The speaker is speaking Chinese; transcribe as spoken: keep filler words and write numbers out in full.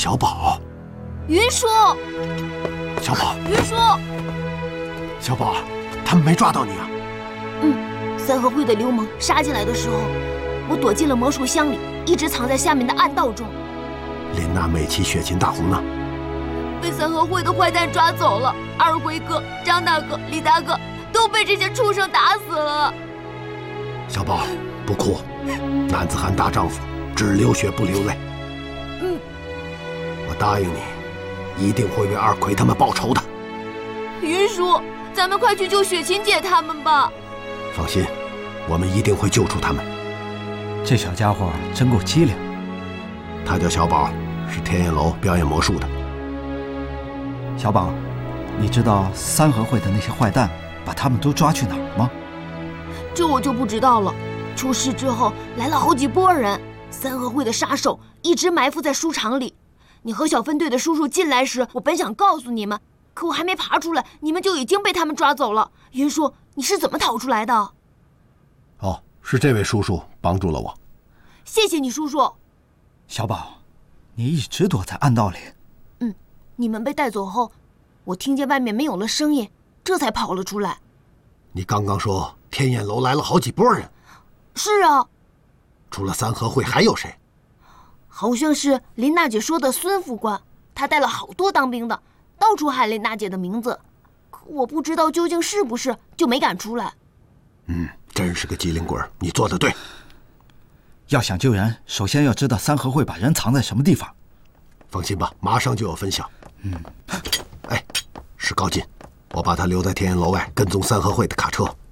小宝， 云叔， 小宝， 云叔， 小宝，他们没抓到你啊？ 嗯，三合会的流氓杀进来的时候，我躲进了魔术箱里，一直藏在下面的暗道中。 林娜、美琪、雪琴、大红呢？ 被三合会的坏蛋抓走了。二辉哥、张大哥、李大哥都被这些畜生打死了。 小宝，不哭，男子汉大丈夫，只流血不流泪。 嗯， 我答应你，一定会为二奎他们报仇的。 云叔，咱们快去救雪琴姐他们吧。 放心，我们一定会救出他们。 这小家伙真够机灵。 他叫小宝，是天眼楼表演魔术的。 小宝，你知道三合会的那些坏蛋把他们都抓去哪儿吗？ 这我就不知道了。出事之后来了好几波人，三合会的杀手一直埋伏在书场里。你和小分队的叔叔进来时，我本想告诉你们，可我还没爬出来，你们就已经被他们抓走了。云叔，你是怎么逃出来的？ 哦，是这位叔叔帮助了我。 谢谢你，叔叔。 小宝，你一直躲在暗道里。 嗯，你们被带走后，我听见外面没有了声音，这才跑了出来。 你刚刚说天眼楼来了好几波人。 是啊。 除了三合会还有谁？ 好像是林娜姐说的孙副官，他带了好多当兵的，到处喊林娜姐的名字，可我不知道究竟是不是，就没敢出来。 嗯，真是个机灵鬼，你做得对。 要想救人，首先要知道三合会把人藏在什么地方。 放心吧，马上就有分晓。 嗯， 哎，石高进，我把他留在天眼楼外跟踪三合会的卡车。